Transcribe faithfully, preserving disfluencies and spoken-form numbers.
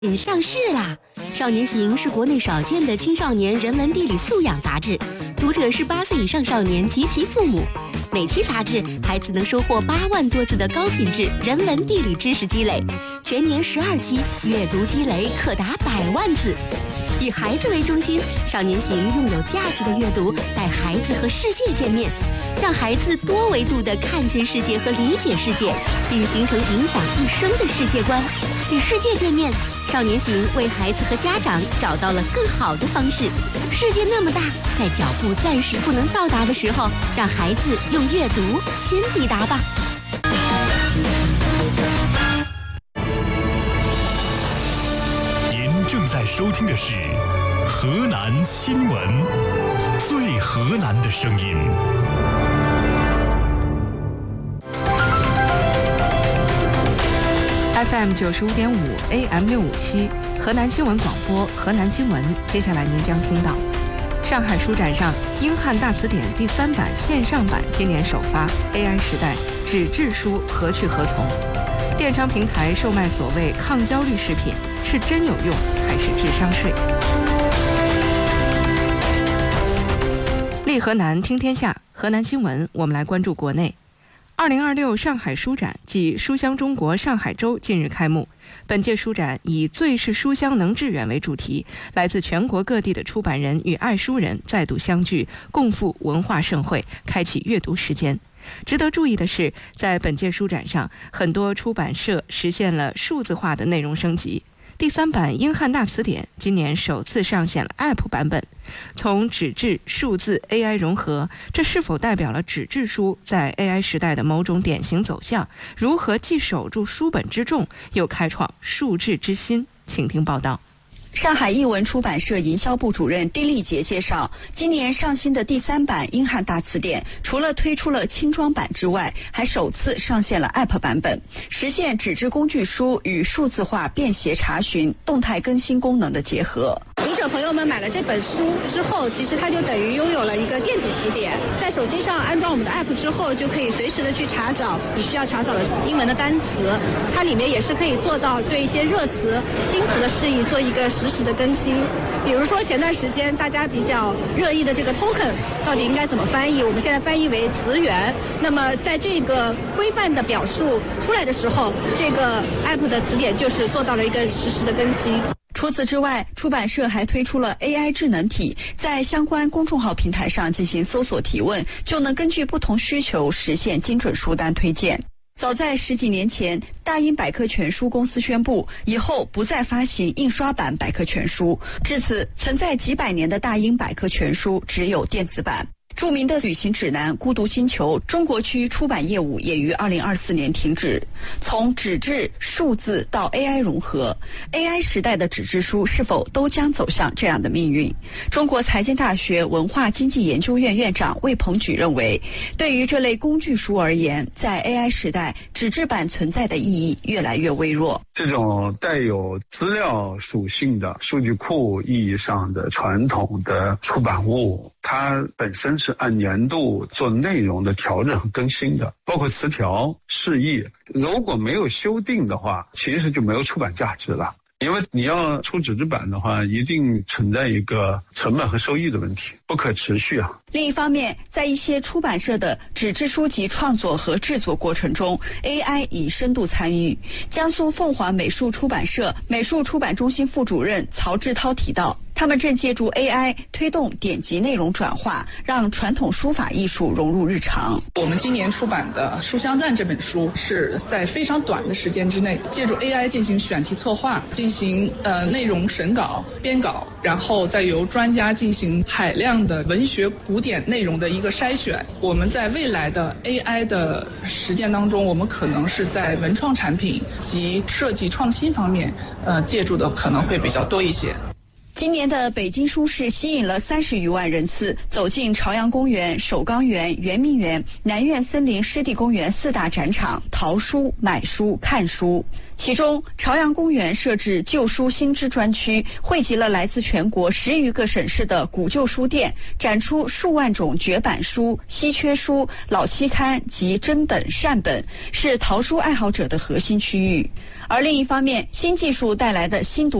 嗯，上市啦！少年行是国内少见的青少年人文地理素养杂志，读者是八岁以上少年及其父母。每期杂志，孩子能收获八万多字的高品质人文地理知识积累，全年十二期，阅读积累可达百万字。以孩子为中心，少年行用有价值的阅读带孩子和世界见面，让孩子多维度地看见世界和理解世界，并形成影响一生的世界观。与世界见面，少年行为孩子和家长找到了更好的方式。世界那么大，在脚步暂时不能到达的时候，让孩子用阅读先抵达吧。 您正在收听的是河南新闻，最河南的声音。 F M 九十五点五 A M 六五七，河南新闻广播，河南新闻。接下来您将听到，上海书展上，英汉大词典第三版线上版今年首发 ，A I 时代纸质书何去何从？电商平台售卖所谓抗焦虑食品，是真有用还是智商税？立河南听天下，河南新闻，我们来关注国内。二零二六上海书展暨书香中国上海周近日开幕。本届书展以最是书香能致远为主题，来自全国各地的出版人与爱书人再度相聚，共赴文化盛会，开启阅读时间。值得注意的是，在本届书展上，很多出版社实现了数字化的内容升级。第三版英汉大词典今年首次上线了 App 版本，从纸质、数字、A I 融合，这是否代表了纸质书在 A I 时代的某种典型走向？如何既守住书本之重，又开创数字之新？请听报道。 上海译文出版社营销部主任丁立杰介绍，今年上新的第三版英汉大词典，除了推出了轻装版之外，还首次上线了 App 版本，实现纸质工具书与数字化便携查询、动态更新功能的结合。 读者朋友们买了这本书之后，其实它就等于拥有了一个电子词典，在手机上安装我们的 App 之后，就可以随时的去查找你需要查找的英文的单词，它里面也是可以做到对一些热词、新词的释义做一个实时的更新。比如说前段时间大家比较热议的这个 token 到底应该怎么翻译，我们现在翻译为词源。那么在这个规范的表述出来的时候，这个 App 的词典就是做到了一个实时的更新。 除此之外，出版社还推出了 A I 智能体，在相关公众号平台上进行搜索提问，就能根据不同需求实现精准书单推荐。早在十几年前，大英百科全书公司宣布以后不再发行印刷版百科全书，至此存在几百年的大英百科全书只有电子版。著名的旅行指南《孤独星球》中国区出版业务也于二零二四年停止。从纸质、数字到 A I 融合， A I 时代的纸质书是否都将走向这样的命运？中国财经大学文化经济研究院院长魏鹏举认为，对于这类工具书而言，在 A I 时代，纸质版存在的意义越来越微弱。 这种带有资料属性的数据库意义上的传统的出版物，它本身是按年度做内容的调整和更新的，包括词条、释义，如果没有修订的话，其实就没有出版价值了。因为你要出纸质版的话，一定存在一个成本和收益的问题，不可持续啊。 另一方面，在一些出版社的纸质书籍创作和制作过程中， A I 已深度参与。江苏凤凰美术出版社美术出版中心副主任曹志涛提到，他们正借助 A I 推动典籍内容转化，让传统书法艺术融入日常。 我们今年出版的《书香赞》这本书是在非常短的时间之内，借助 A I 进行选题策划，进行呃内容审稿、编稿，然后再由专家进行海量的文学古典内容的一个筛选。我们在未来的 A I 的实践当中，我们可能是在文创产品及设计创新方面，呃，借助的可能会比较多一些。 今年的北京书市吸引了三十余万人次走进朝阳公园、首钢园、圆明园、南苑森林湿地公园四大展场淘书、买书、看书。其中，朝阳公园设置旧书新知专区，汇集了来自全国十余个省市的古旧书店，展出数万种绝版书、稀缺书、老期刊及真本善本，是淘书爱好者的核心区域。而另一方面，新技术带来的新读